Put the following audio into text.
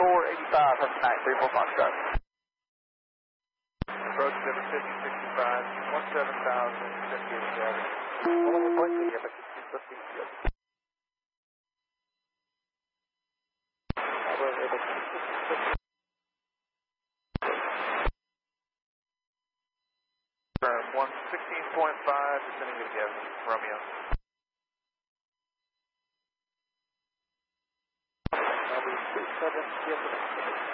have a night, 34 Foxtrot. Approach 75065, 17,000, 58 116.5, descending to Gavin, Romeo. I'll be 27,